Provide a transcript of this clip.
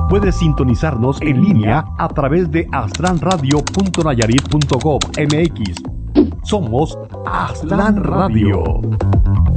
Puedes sintonizarnos en línea a través de aztlanradio.nayarit.gov.mx. Somos Aztlán Radio.